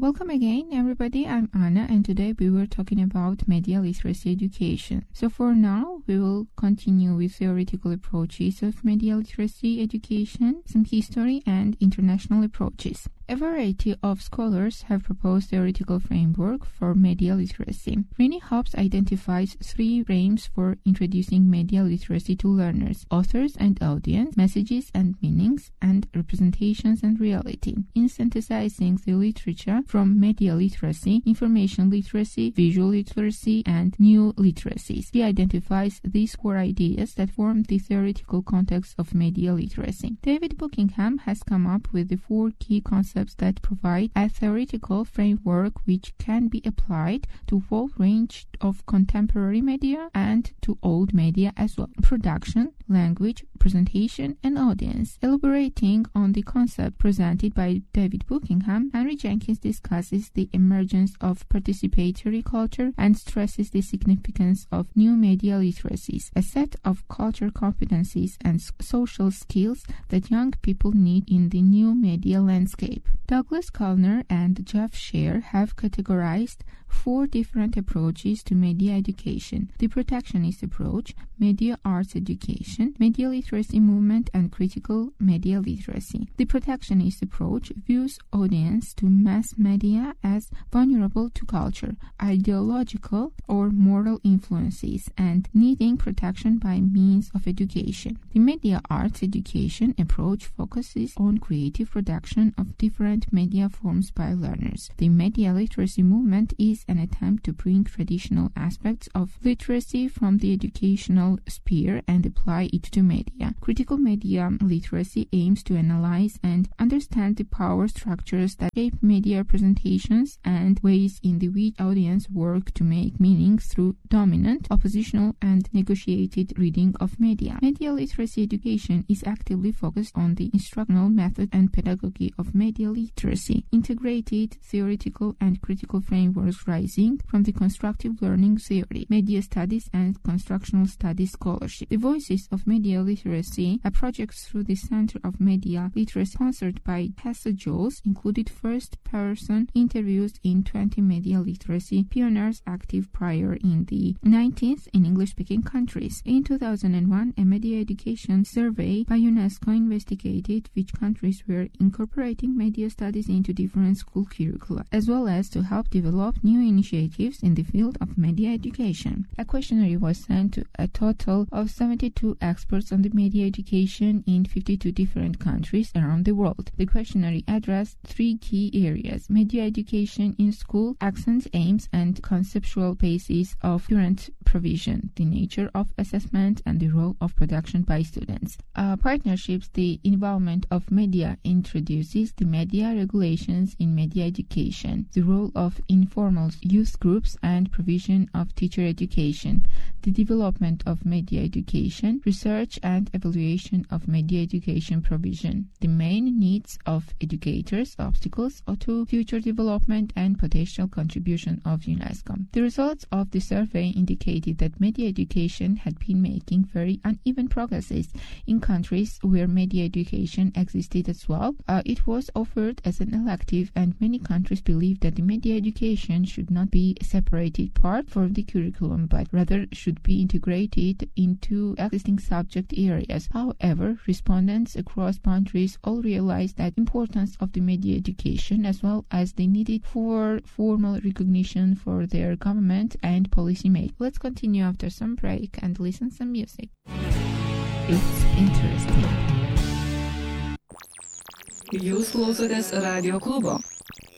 Welcome again, everybody. I'm Anna, and today we were talking about media literacy education. So for now, we will continue with theoretical approaches of media literacy education, some history, and international approaches. A variety of scholars have proposed theoretical framework for media literacy. Rini Hobbs identifies three frames for introducing media literacy to learners: authors and audience, messages and meanings, and representations and reality. In synthesizing the literature from media literacy, information literacy, visual literacy, and new literacies, he identifies these core ideas that form the theoretical context of media literacy. David Buckingham has come up with the four key concepts that provide a theoretical framework which can be applied to a whole range of contemporary media and to old media as well: production, language, presentation, and audience. Elaborating on the concept presented by David Buckingham, Henry Jenkins discusses the emergence of participatory culture and stresses the significance of new media literacies, a set of cultural competencies and social skills that young people need in the new media landscape. Douglas Culner and Jeff Scher have categorized four different approaches to media education: the protectionist approach, media arts education, media literacy movement, and critical media literacy. The protectionist approach views audience to mass media as vulnerable to culture, ideological, or moral influences and needing protection by means of education. The media arts education approach focuses on creative production of different media forms by learners. The media literacy movement is an attempt to bring traditional aspects of literacy from the educational sphere and apply it to media. Critical media literacy aims to analyze and understand the power structures that shape media presentations and ways in which audience work to make meaning through dominant, oppositional, and negotiated reading of media. Media literacy education is actively focused on the instructional method and pedagogy of media literacy, integrated theoretical and critical frameworks rising from the constructive learning theory, media studies, and constructional studies scholarship. The Voices of Media Literacy, a project through the Center of Media Literacy sponsored by Tessa Jules, included first-person interviews in 20 media literacy pioneers active prior in the 19th in English-speaking countries. In 2001, a media education survey by UNESCO investigated which countries were incorporating media studies into different school curricula, as well as to help develop new initiatives in the field of media education. A questionnaire was sent to a total of 72 experts on the media education in 52 different countries around the world. The questionnaire addressed three key areas: media education in school, accents, aims, and conceptual basis of current provision, the nature of assessment, and the role of production by students. Partnerships, the involvement of media introduces the media regulations in media education, the role of informal youth groups, and provision of teacher education, the development of media education, research and evaluation of media education provision, the main needs of educators, obstacles to future development, and potential contribution of UNESCO. The results of the survey indicated that media education had been making very uneven progresses in countries where media education existed as well. It was offered as an elective, and many countries believe that the media education should not be a separated part from the curriculum, but rather should be integrated into existing subject areas. However, respondents across boundaries all realized the importance of the media education as well as the need for formal recognition for their government and policy making. Let's continue after some break and listen some music. It's interesting. Jūs klausotės Radio klubo.